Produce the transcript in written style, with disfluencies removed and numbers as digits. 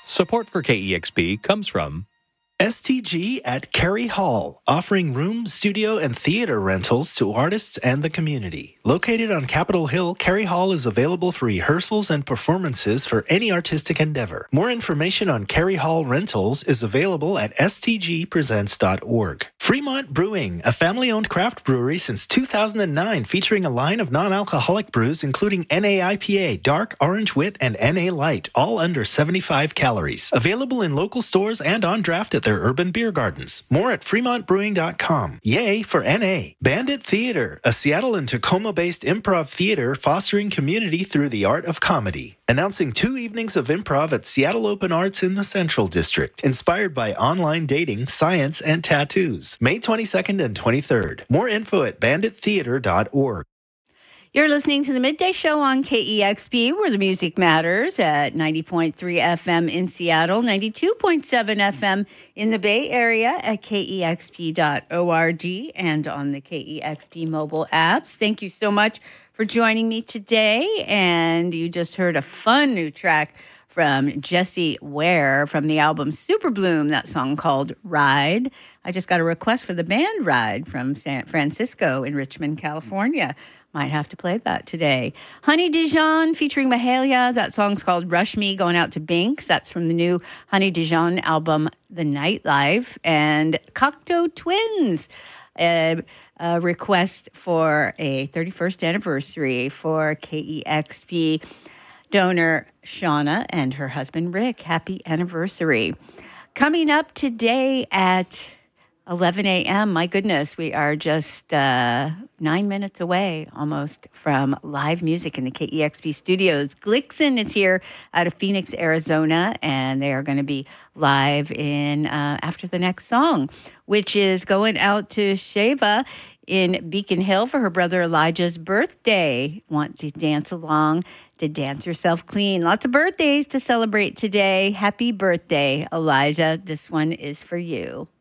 Support for KEXP comes from STG at Cary Hall, offering room, studio, and theater rentals to artists and the community. Located on Capitol Hill, Cary Hall is available for rehearsals and performances for any artistic endeavor. More information on Cary Hall rentals is available at stgpresents.org. Fremont Brewing, a family-owned craft brewery since 2009, featuring a line of non-alcoholic brews including NA IPA, Dark, Orange Wit, and NA Light, all under 75 calories. Available in local stores and on draft at their urban beer gardens. More at fremontbrewing.com. Yay for NA. Bandit Theater, a Seattle and Tacoma-based improv theater fostering community through the art of comedy. Announcing 2 evenings of improv at Seattle Open Arts in the Central District, inspired by online dating, science, and tattoos. May 22nd and 23rd. More info at bandittheater.org. You're listening to the Midday Show on KEXP, where the music matters, at 90.3 FM in Seattle, 92.7 FM in the Bay Area at KEXP.org and on the KEXP mobile apps. Thank you so much for joining me today. And you just heard a fun new track from Jessie Ware from the album Super Bloom, that song called Ride. I just got a request for the band Ride from San Francisco in Richmond, California. Might have to play that today. Honey Dijon featuring Mahalia. That song's called Rush Me, going out to Binks. That's from the new Honey Dijon album, The Nightlife. And Cocteau Twins, a request for a 31st anniversary for KEXP donor Shauna and her husband Rick. Happy anniversary. Coming up today at 11 a.m. My goodness, we are just 9 minutes away almost from live music in the KEXP studios. Glixen is here out of Phoenix, Arizona, and they are going to be live in after the next song, which is going out to Sheva in Beacon Hill for her brother Elijah's birthday. Want to dance along, to dance yourself clean. Lots of birthdays to celebrate today. Happy birthday, Elijah. This one is for you.